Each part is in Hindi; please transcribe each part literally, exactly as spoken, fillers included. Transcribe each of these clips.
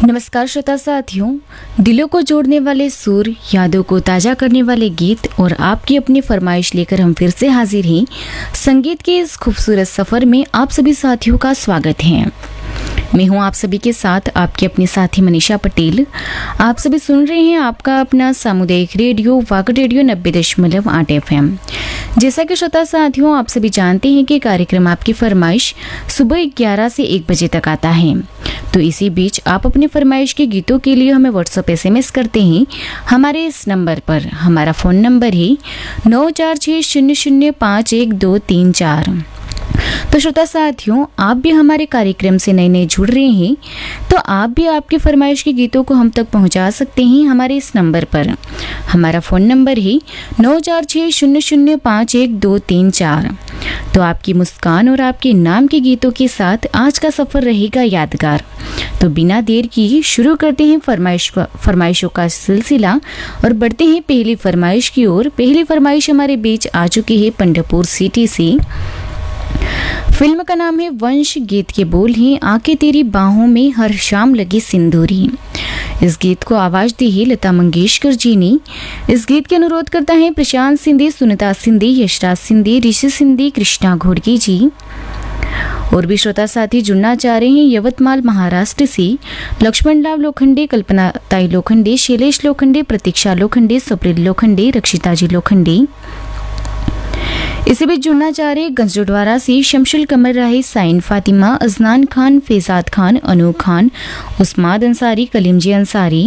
नमस्कार श्रोता साथियों, दिलों को जोड़ने वाले सुर, यादों को ताज़ा करने वाले गीत और आपकी अपनी फरमाइश लेकर हम फिर से हाजिर हैं। संगीत के इस खूबसूरत सफ़र में आप सभी साथियों का स्वागत है। मैं हूं आप सभी के साथ आपकी अपनी साथी मनीषा पटेल। आप सभी सुन रहे हैं आपका अपना सामुदायिक रेडियो वाकड रेडियो नब्बे दशमलव आठ एफ एम। जैसा कि श्रोता साथियों आप सभी जानते हैं कि कार्यक्रम आपकी फरमाइश सुबह ग्यारह से एक बजे तक आता है। तो इसी बीच आप अपने फरमाइश के गीतों के लिए हमें व्हाट्सएप एसएमएस करते हैं हमारे इस नंबर पर। हमारा फ़ोन नंबर है नौ चार छः शून्य शून्य पाँच एक दो तीन चार। तो श्रोता साथियों, आप भी हमारे कार्यक्रम से नए नए जुड़ रहे हैं तो आप भी आपके फरमाइश के गीतों को हम तक पहुंचा सकते हैं हमारे इस नंबर पर। हमारा फ़ोन नंबर है नौ चार छः शून्य शून्य पाँच एक दो तीन चार। तो आपकी मुस्कान और आपके नाम के गीतों के साथ आज का सफ़र रहेगा यादगार। तो बिना देर की शुरू करते हैं फरमाइश फरमाइशों का सिलसिला और बढ़ते हैं पहली फरमाइश की ओर। पहली फरमाइश हमारे बीच आ चुकी है पंढरपुर सिटी से। फिल्म का नाम है वंश, गीत के बोल हैं आके तेरी बाहों में हर शाम लगी सिंदूरी। इस गीत को आवाज दी है लता मंगेशकर जी ने। इस गीत के अनुरोध करता है प्रशांत सिंधी, सुनीता सिंधी, यशराज सिंधी, ऋषि सिंधी, कृष्णा घोड़की जी। और भी श्रोता साथी जुड़ना चाह रहे हैं यवतमाल महाराष्ट्र से। लक्ष्मण राव लोखंडे, कल्पना ताई लोखंडे, शैलेश लोखंडे, प्रतीक्षा लोखंडे, सुप्रीत लोखंडे, रक्षिता जी लोखंडे। इसी बीच जुड़ना चाह रहे गंजडवारा से शमशुल कमर राही, साइन फातिमा, अजनान खान, फैजाद खान, अनू खान, उस्माद अंसारी, कलीम जी अंसारी।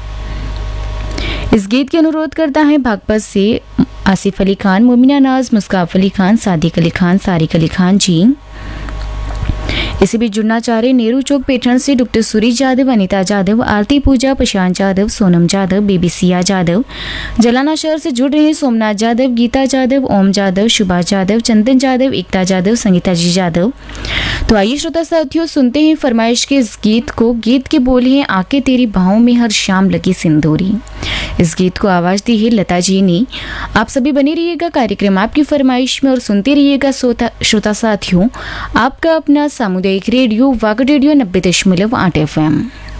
इस गीत के अनुरोध करता है बागपत से आसिफ अली खान, मुमिना नाज, मुस्काफ अली खान, सादिक अली खान, सारिक अली खान जी। इसी बीच जुड़ना चाह रहे नेहरू चौक पेठन से डॉक्टर सुरेश यादव, अनीता यादव, आरती पूजा, प्रशांत यादव, सोनम यादव, बेबी सिया यादव। जलाना शहर से जुड़ रहे हैं सोमनाथ यादव, गीता यादव, ओम यादव, सुभाष यादव, चंदन यादव, एकता यादव, संगीता जी यादव। तो आइए श्रोता साथियों सुनते हैं फरमाइश के इस गीत को। गीत के बोल हैं आके तेरी बाहों में हर शाम लगी सिंदूरी। इस गीत को आवाज दी है लता जी ने। आप सभी बने रहिएगा कार्यक्रम आपकी फरमाइश में और सुनते रहिएगा श्रोता साथियों आपका अपना सामुदायिक रेडियो वाकड रेडियो नब्बे दशमलव आठ एफ एम।